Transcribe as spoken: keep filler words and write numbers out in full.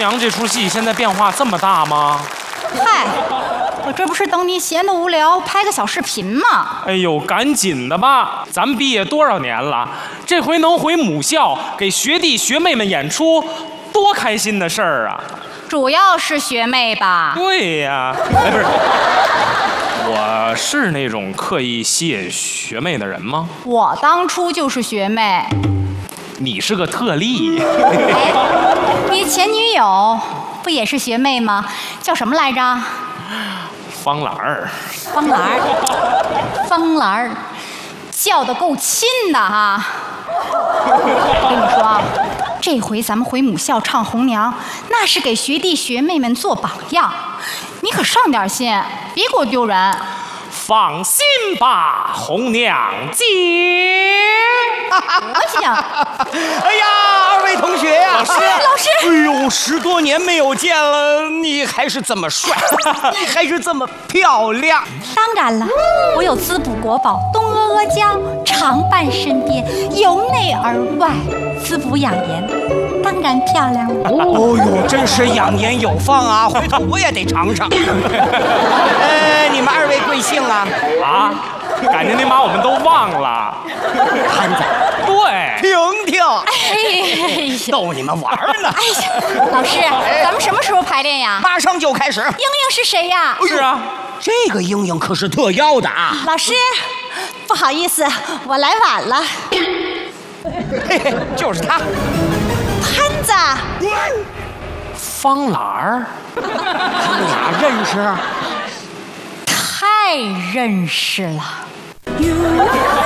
娘》这出戏现在变化这么大吗？ 嗨，我这不是等你闲得无聊拍个小视频吗？ 哎呦，赶紧的吧！咱们毕业多少年了，这回能回母校给学弟学妹们演出，多开心的事儿啊！ 主要是学妹吧？ 对呀，哎，不是，我是那种刻意吸引学妹的人吗？ 我当初就是学妹。 你是个特例。 哎，你前女友不也是学妹吗？叫什么来着？ 方兰儿。 方兰儿，方兰儿，叫得够亲的哈！我跟你说啊，这回咱们回母校唱红娘，那是给学弟学妹们做榜样，你可上点心，别给我丢人。 放心吧，红娘姐。 我想， 哎呀，二位同学呀、 老师， 老师， 哎呦，十多年没有见了，你还是这么帅，你还是这么漂亮。 当然了，我有滋补国宝东阿阿胶常伴身边，由内而外滋补养颜，当然漂亮了。 哦呦，真是养颜有方啊！回头我也得尝尝。呃，你们二位贵姓啊？ 啊，感觉您把我们都忘了。 潘子， 对， 婷婷， 哎呀， 逗你们玩呢。 哎呀，老师，咱们什么时候排练呀？ 马上就开始。 英英是谁呀？ 是啊， 这个英英可是特邀的啊！ 老师，不好意思，我来晚了。 嘿嘿，就是他。 潘子， 方兰儿。 他们俩认识？ 太认识了。